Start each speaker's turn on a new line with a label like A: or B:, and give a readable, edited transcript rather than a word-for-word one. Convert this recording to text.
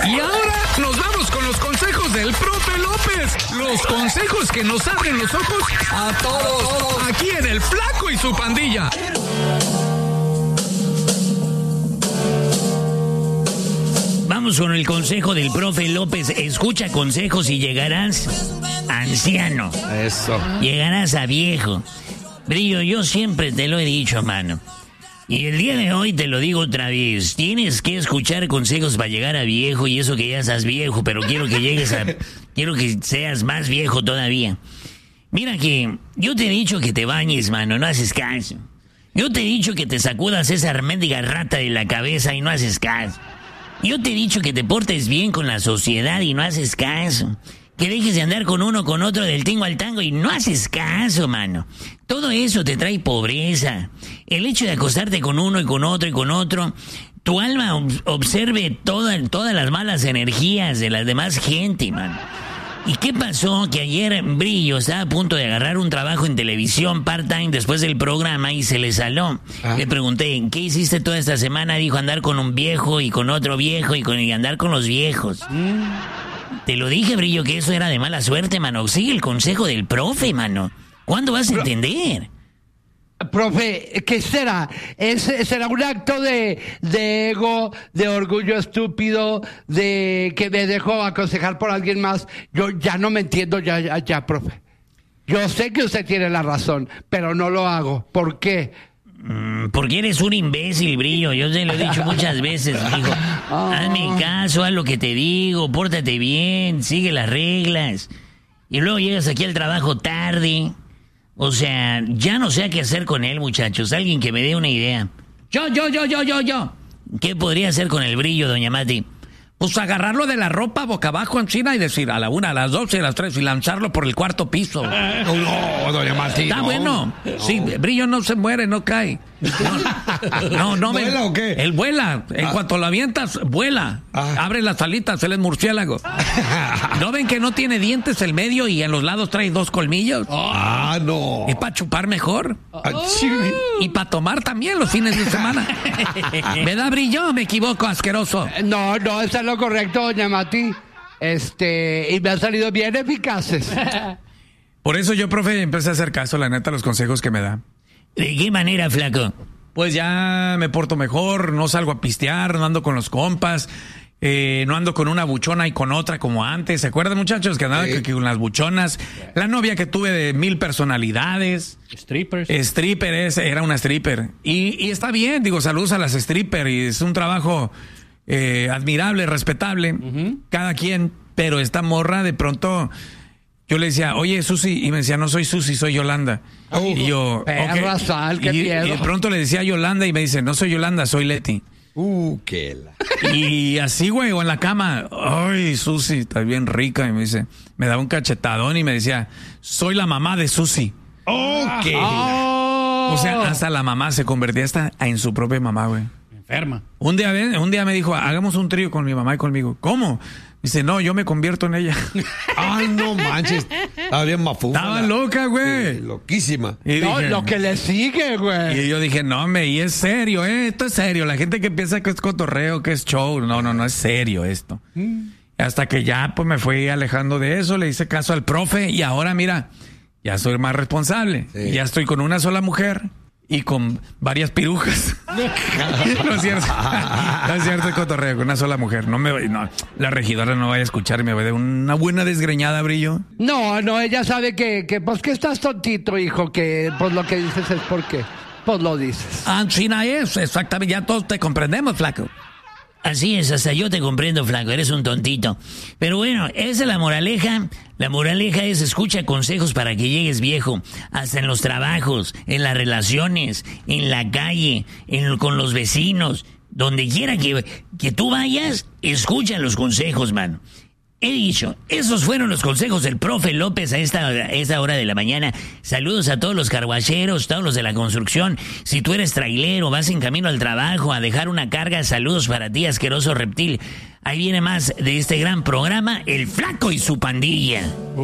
A: Y ahora nos vamos con los consejos del profe López. Los consejos que nos abren los ojos a todos. Aquí en El Flaco y su Pandilla.
B: Vamos con el consejo del profe López. Escucha consejos y llegarás anciano.
C: Eso.
B: Llegarás a viejo. Brillo, yo siempre te lo he dicho, mano. Y el día de hoy te lo digo otra vez. Tienes que escuchar consejos para llegar a viejo, y eso que ya estás viejo, pero quiero que seas más viejo todavía. Mira que yo te he dicho que te bañes, mano, no haces caso. Yo te he dicho que te sacudas esa mendiga rata de la cabeza y no haces caso. Yo te he dicho que te portes bien con la sociedad y no haces caso. Que dejes de andar con uno con otro del tingo al tango y no haces caso, mano. Todo eso te trae pobreza. El hecho de acostarte con uno y con otro y con otro, tu alma observe todas las malas energías de la demás gente, mano. ¿Y qué pasó? Que ayer Brillo estaba a punto de agarrar un trabajo en televisión part-time después del programa y se le saló. Le pregunté, ¿qué hiciste toda esta semana? Dijo, andar con un viejo y con otro viejo y andar con los viejos. Te lo dije, Brillo, que eso era de mala suerte, mano. Sigue el consejo del profe, mano. ¿Cuándo vas a entender?
D: Profe, ¿qué será? ¿Será un acto de ego, de orgullo estúpido, de que me dejo aconsejar por alguien más? Yo ya no me entiendo, ya, profe. Yo sé que usted tiene la razón, pero no lo hago. ¿Por qué?
B: Porque eres un imbécil, Brillo. Yo te lo he dicho muchas veces, hijo. Hazme caso, haz lo que te digo, pórtate bien, sigue las reglas. Y luego llegas aquí al trabajo tarde. O sea, ya no sé qué hacer con él, muchachos. Alguien que me dé una idea. Yo. ¿Qué podría hacer con el Brillo, doña Mati?
A: Pues agarrarlo de la ropa boca abajo en China y decir a la 1, a las 12, a las 3 y lanzarlo por el cuarto piso.
C: No, doña Martín.
A: Está bueno. No. Sí, Brillo no se muere, no cae. No.
C: ¿Vuela o qué?
A: Él vuela. En cuanto lo avientas, vuela. Abre las alitas, él es murciélago. ¿No ven que no tiene dientes el medio y en los lados trae 2 colmillos?
C: No.
A: Es para chupar mejor. Y para tomar también los fines de semana. ¿Verdad, Brillo? ¿Me equivoco, asqueroso?
D: No, eso es lo correcto, doña Mati. Y me han salido bien eficaces.
A: Por eso yo, profe, empecé a hacer caso, la neta, a los consejos que me da.
B: ¿De qué manera, flaco?
A: Pues ya me porto mejor, no salgo a pistear, no ando con los compas, no ando con una buchona y con otra como antes. ¿Se acuerdan, muchachos, que andaba con las buchonas? La novia que tuve de 1000 personalidades. Strippers. Era una stripper. Y está bien, digo, saludos a las strippers, y es un trabajo admirable, respetable, cada quien, pero esta morra de pronto... Yo le decía, oye, Susi, y me decía, no soy Susi, soy Yolanda. Y yo,
D: perra, sal, qué miedo.
A: Y de pronto le decía Yolanda y me dice, no soy Yolanda, soy Leti. Y así, güey, o en la cama, ay, Susi, estás bien rica. Y me dice, me daba un cachetadón y me decía, soy la mamá de Susi. O sea, hasta la mamá se convertía hasta en su propia mamá, güey.
E: Enferma.
A: Un día me dijo, hagamos un trío con mi mamá y conmigo. ¿Cómo? Dice, no, yo me convierto en ella.
C: Ay, no manches. Estaba bien mafufa.
A: Estaba loca, güey.
C: Loquísima.
A: Y dije,
D: lo que le sigue, güey.
A: Y yo dije, no, y es serio, esto es serio. La gente que piensa que es cotorreo, que es show. No es serio esto. Hasta que ya, pues, me fui alejando de eso, le hice caso al profe y ahora, mira, ya soy más responsable. Sí. Ya estoy con una sola mujer y con varias pirujas. No es cierto. No es cierto el cotorreo, con una sola mujer. No, la regidora no vaya a escuchar y me va a dar una buena desgreñada, Brillo.
D: No, ella sabe que pues que estás tontito, hijo, que pues lo que dices es porque pues lo dices.
A: China es, exactamente, ya todos te comprendemos, flaco.
B: Así es, hasta yo te comprendo, flaco, eres un tontito. Pero bueno, esa es la moraleja. La moraleja es escucha consejos para que llegues viejo. Hasta en los trabajos, en las relaciones, en la calle, con los vecinos. Donde quiera que tú vayas, escucha los consejos, mano. He dicho, esos fueron los consejos del profe López a esta hora de la mañana. Saludos a todos los carguacheros, todos los de la construcción. Si tú eres trailero, vas en camino al trabajo a dejar una carga, saludos para ti, asqueroso reptil. Ahí viene más de este gran programa, El Flaco y su Pandilla.